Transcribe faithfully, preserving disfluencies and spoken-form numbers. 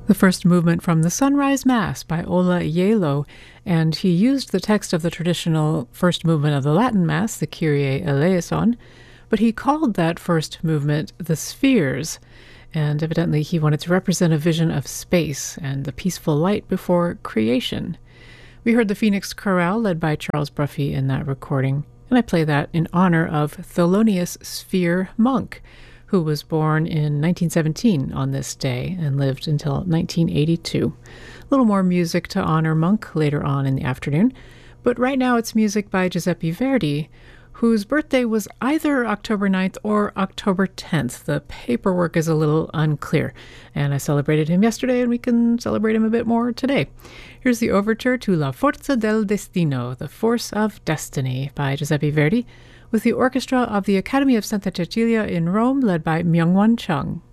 The first movement from the Sunrise Mass by Ola Yelo, and he used the text of the traditional first movement of the Latin Mass, the Kyrie eleison, but he called that first movement the Spheres, and evidently he wanted to represent a vision of space and the peaceful light before creation. We heard the Phoenix Chorale led by Charles Bruffy in that recording, and I play that in honor of Thelonious Sphere Monk, who was born in nineteen seventeen on this day and lived until nineteen eighty-two. A little more music to honor Monk later on in the afternoon, but right now it's music by Giuseppe Verdi, whose birthday was either October ninth or October tenth. The paperwork is a little unclear, and I celebrated him yesterday, and we can celebrate him a bit more today. Here's the overture to La Forza del Destino, The Force of Destiny, by Giuseppe Verdi, with the orchestra of the Academy of Santa Cecilia in Rome, led by Myungwon Chung.